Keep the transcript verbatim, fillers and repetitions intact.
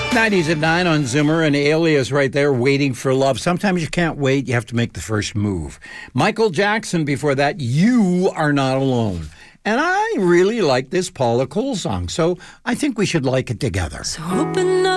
nineties at nine on Zoomer, and Alias right there, Waiting for Love. Sometimes you can't wait, you have to make the first move. Michael Jackson before that, You Are Not Alone. And I really like this Paula Cole song, so I think we should like it together. So open up.